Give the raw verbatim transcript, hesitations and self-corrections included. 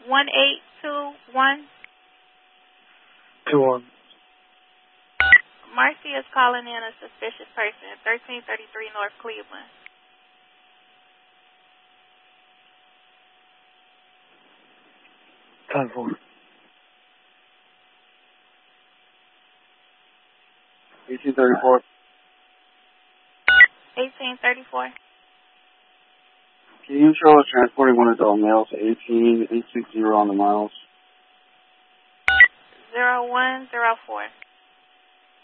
one eight two one. Two one. Marcy is calling in a suspicious person at thirteen thirty-three North Cleveland. Time for eighteen thirty-four. eighteen thirty-four. Can you show us transporting one adult male to eighteen eight sixty on the miles? zero one zero four.